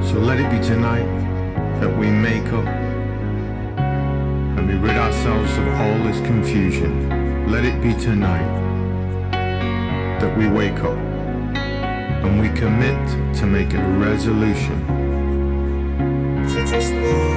So let it be tonight that we make up and we rid ourselves of all this confusion. Let it be tonight that we wake up and we commit to make a resolution.